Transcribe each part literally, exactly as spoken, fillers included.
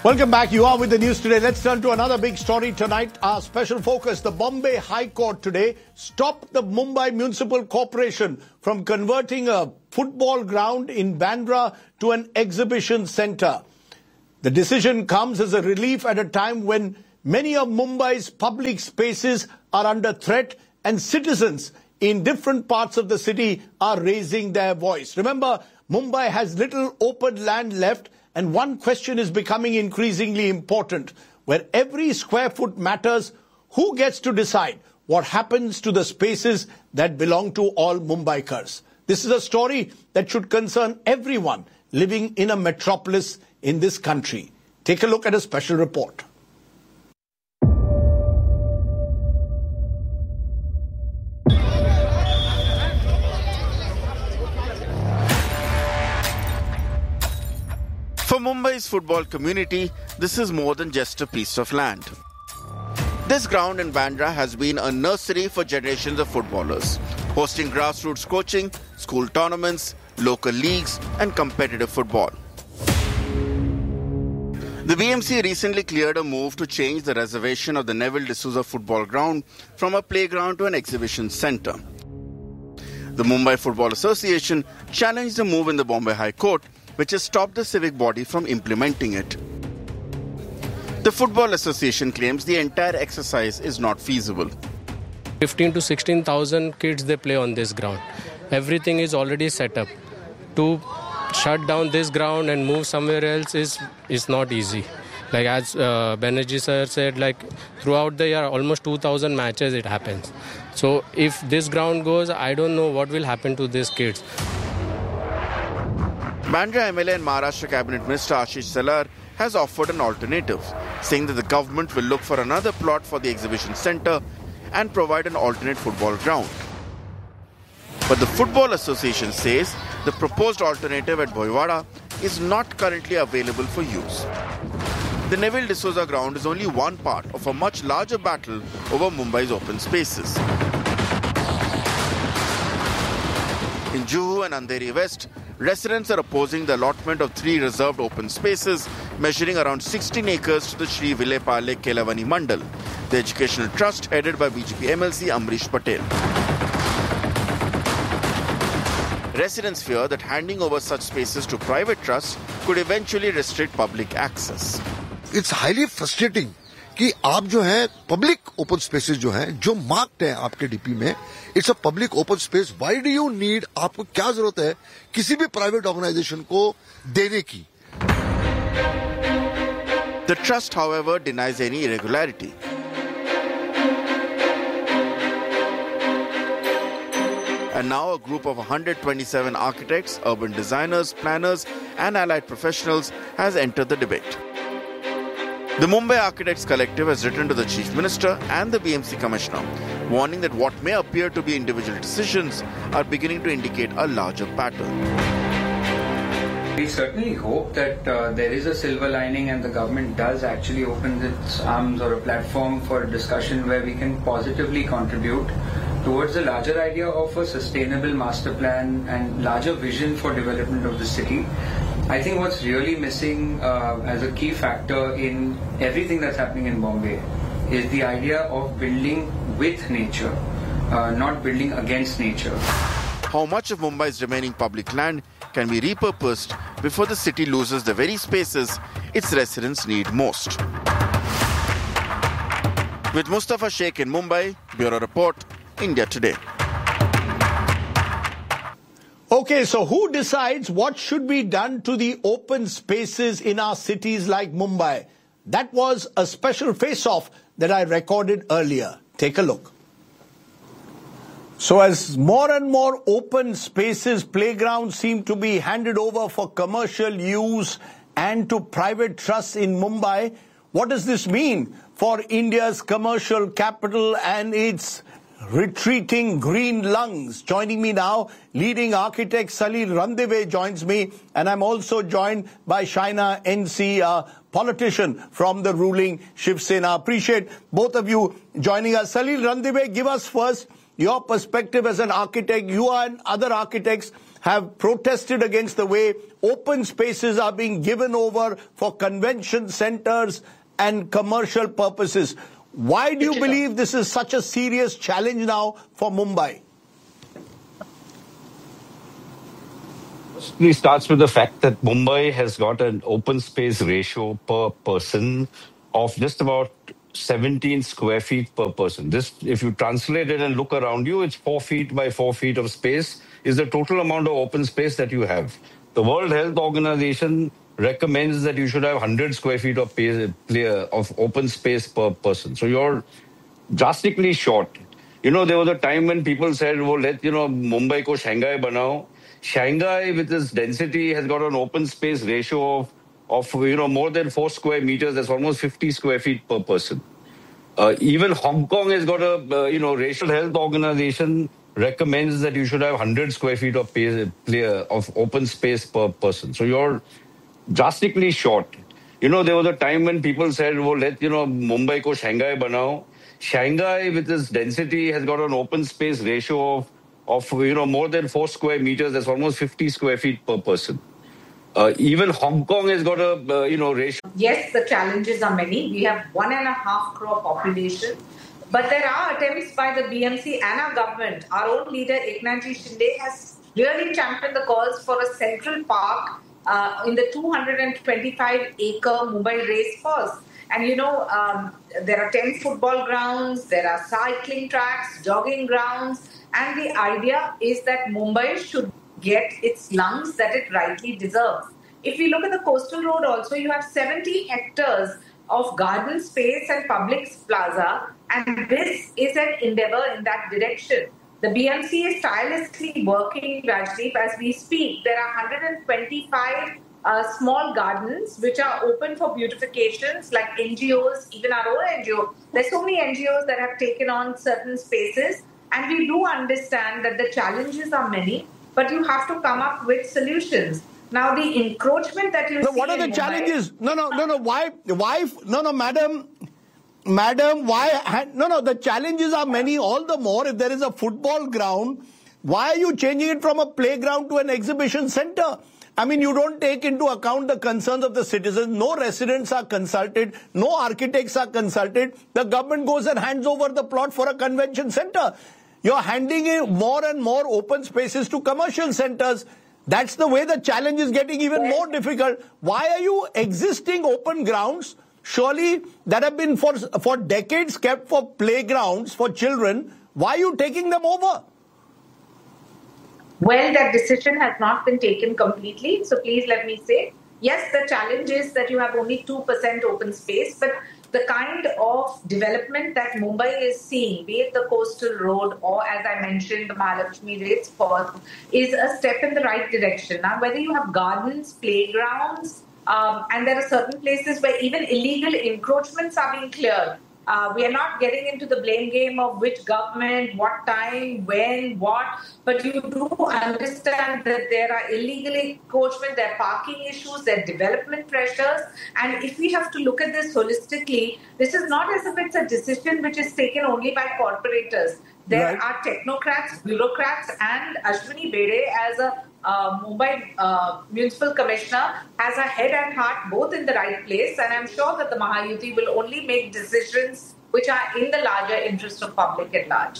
Welcome back. You are with the news today. Let's turn to another big story tonight. Our special focus, the Bombay High Court today stopped the Mumbai Municipal Corporation from converting a football ground in Bandra to an exhibition centre. The decision comes as a relief at a time when many of Mumbai's public spaces are under threat and citizens in different parts of the city are raising their voice. Remember, Mumbai has little open land left. And one question is becoming increasingly important, where every square foot matters. Who gets to decide what happens to the spaces that belong to all Mumbaikars? This is a story that should concern everyone living in a metropolis in this country. Take a look at a special report. For Mumbai's football community, this is more than just a piece of land. This ground in Bandra has been a nursery for generations of footballers, hosting grassroots coaching, school tournaments, local leagues, and competitive football. The B M C recently cleared a move to change the reservation of the Neville D'Souza football ground from a playground to an exhibition centre. The Mumbai Football Association challenged the move in the Bombay High Court, which has stopped the civic body from implementing it. The Football Association claims the entire exercise is not feasible. fifteen to sixteen thousand kids, they play on this ground. Everything is already set up. To shut down this ground and move somewhere else is, is not easy. Like as uh, Banerjee sir said, like throughout the year, almost two thousand matches it happens. So if this ground goes, I don't know what will happen to these kids. Bandra M L A and Maharashtra Cabinet Minister Ashish Salar has offered an alternative, saying that the government will look for another plot for the exhibition centre and provide an alternate football ground. But the Football Association says the proposed alternative at Boywada is not currently available for use. The Neville D'Souza ground is only one part of a much larger battle over Mumbai's open spaces. In Juhu and Andheri West, residents are opposing the allotment of three reserved open spaces measuring around sixteen acres to the Shri Vilepale Kelavani Mandal, the educational trust headed by B J P M L C Amrish Patel. Residents fear that handing over such spaces to private trusts could eventually restrict public access. It's highly frustrating कि आप जो है public open spaces जो हैं जो marked हैं आपके DP में, it's a public open space. Why do you need, आपको क्या जरूरत है किसी भी प्राइवेट ऑर्गेनाइजेशन को देने की? The trust, however, denies any irregularity. And now a group of one hundred twenty-seven architects, urban designers, planners and allied professionals has entered the debate. The Mumbai Architects Collective has written to the Chief Minister and the B M C Commissioner, warning that what may appear to be individual decisions are beginning to indicate a larger pattern. We certainly hope that uh, there is a silver lining and the government does actually open its arms or a platform for discussion where we can positively contribute towards the larger idea of a sustainable master plan and larger vision for development of the city. I think what's really missing uh, as a key factor in everything that's happening in Bombay is the idea of building with nature, uh, not building against nature. How much of Mumbai's remaining public land can be repurposed before the city loses the very spaces its residents need most? With Mustafa Sheikh in Mumbai, Bureau Report, India Today. Okay, so who decides what should be done to the open spaces in our cities like Mumbai? That was a special face-off that I recorded earlier. Take a look. So as more and more open spaces, playgrounds seem to be handed over for commercial use and to private trusts in Mumbai, what does this mean for India's commercial capital and its retreating green lungs? Joining me now, leading architect Salil Randive joins me, and I'm also joined by Shaina N C, a politician from the ruling Shiv Sena. Appreciate both of you joining us. Salil Randive, give us first your perspective as an architect. You and other architects have protested against the way open spaces are being given over for convention centers and commercial purposes. Why do you believe this is such a serious challenge now for Mumbai? It starts with the fact that Mumbai has got an open space ratio per person of just about seventeen square feet per person. This, if you translate it and look around you, it's four feet by four feet of space is the total amount of open space that you have. The World Health Organization recommends that you should have one hundred square feet of, of open space per person. So you're drastically short. You know, there was a time when people said, well, let, you know, Mumbai ko Shanghai banao. Shanghai, with its density, has got an open space ratio of, of you know, more than four square meters. That's almost fifty square feet per person. Uh, even Hong Kong has got a, uh, you know, Racial Health Organization recommends that you should have one hundred square feet of, of open space per person. So you're drastically short. You know, there was a time when people said, well, let, you know, Mumbai ko Shanghai banao. Shanghai, with its density, has got an open space ratio of, of you know, more than four square meters. That's almost fifty square feet per person. Uh, even Hong Kong has got a, uh, you know, ratio. Yes, the challenges are many. We have one and a half crore population. But there are attempts by the B M C and our government. Our own leader, Eknathji Shinde, has really championed the cause for a central park uh, in the two hundred twenty-five acre Mumbai race course. And, you know, um, there are ten football grounds, there are cycling tracks, jogging grounds. And the idea is that Mumbai should get its lungs that it rightly deserves. If we look at the coastal road also, you have seventy hectares of garden space and public plaza. And this is an endeavor in that direction. The B M C is tirelessly working, Rajdeep, as we speak. There are one hundred twenty-five uh, small gardens which are open for beautifications, like N G Os, even our own N G O. There's so many N G Os that have taken on certain spaces. And we do understand that the challenges are many, but you have to come up with solutions. Now, the encroachment that you no, see what are the in challenges? Mumbai, No, no, no, no. Why? Why? No, no, madam. Madam, why? No, no. The challenges are many. All the more if there is a football ground, why are you changing it from a playground to an exhibition center? I mean, you don't take into account the concerns of the citizens. No residents are consulted. No architects are consulted. The government goes and hands over the plot for a convention center. You're handing in more and more open spaces to commercial centers. That's the way the challenge is getting even more difficult. Why are you existing open grounds, surely that have been for, for decades kept for playgrounds for children, why are you taking them over? Well, that decision has not been taken completely. So please let me say, yes, the challenge is that you have only two percent open space, but the kind of development that Mumbai is seeing, be it the coastal road or, as I mentioned, the Mahalakshmi race course, is a step in the right direction. Now, whether you have gardens, playgrounds, um, and there are certain places where even illegal encroachments are being cleared. Uh, we are not getting into the blame game of which government, what time, when, what, but you do understand that there are illegal encroachment, there are parking issues, there are development pressures, and if we have to look at this holistically, this is not as if it's a decision which is taken only by corporators. There Right. are technocrats, bureaucrats, and Ashwini Bede as a uh, Mumbai uh, Municipal Commissioner has a head and heart both in the right place, and I'm sure that the Mahayuti will only make decisions which are in the larger interest of public at large.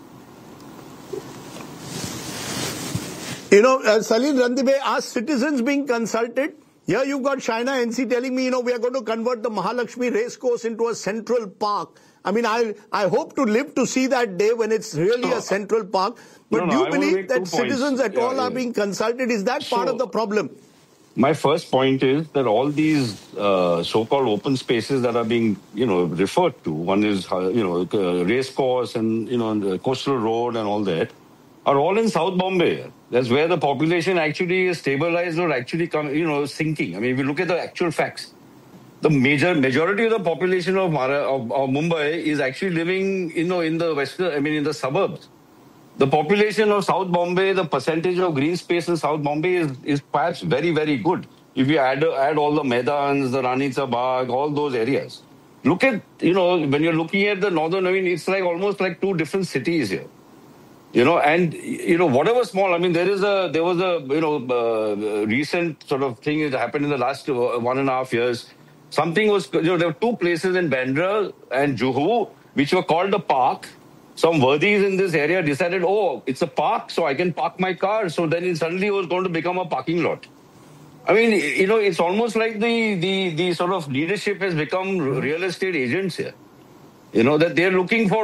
You know, uh, Salil Randibe, are citizens being consulted? Here you've got Shaina N C telling me, you know, we are going to convert the Mahalakshmi racecourse into a central park. I mean, I I hope to live to see that day when it's really a central park. But No, no, do I you will believe make that two citizens points. at Yeah, all are yeah. being consulted? Is that part So- of the problem? My first point is that all these uh, so-called open spaces that are being, you know, referred to, one is, uh, you know, uh, race course and, you know, the coastal road and all that, are all in South Bombay. That's where the population actually is stabilized or actually, come, you know, sinking. I mean, if you look at the actual facts, the major majority of the population of, Mara, of, of Mumbai is actually living, you know, in the western, I mean, in the suburbs. The population of South Bombay, the percentage of green space in South Bombay is, is perhaps very, very good. If you add add all the Maidans, the Ranitsa Bagh, all those areas. Look at, you know, when you're looking at the northern, I mean, it's like almost like two different cities here. You know, and, you know, whatever small, I mean, there is a, there was a, you know, uh, recent sort of thing that happened in the last one and a half years. Something was, you know, there were two places in Bandra and Juhu, which were called a park. Some worthies in this area decided, oh, it's a park, so I can park my car. So then it suddenly was going to become a parking lot. I mean, you know, it's almost like the, the, the sort of leadership has become real estate agents here. You know, that they're looking for